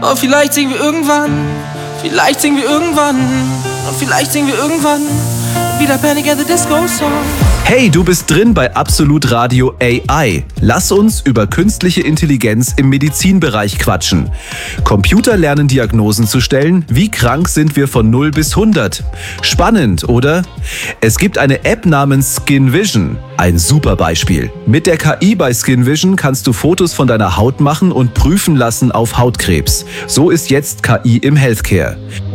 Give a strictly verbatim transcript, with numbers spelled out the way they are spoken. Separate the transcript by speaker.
Speaker 1: Oh, vielleicht singen wir irgendwann, vielleicht singen wir irgendwann, und vielleicht singen wir irgendwann wieder Panic at the Disco Song.
Speaker 2: Hey, du bist drin bei Absolut Radio A I. Lass uns über künstliche Intelligenz im Medizinbereich quatschen. Computer lernen Diagnosen zu stellen. Wie krank sind wir von null bis hundert? Spannend, oder? Es gibt eine App namens Skin Vision. Ein super Beispiel. Mit der K I bei Skin Vision kannst du Fotos von deiner Haut machen und prüfen lassen auf Hautkrebs. So ist jetzt K I im Healthcare.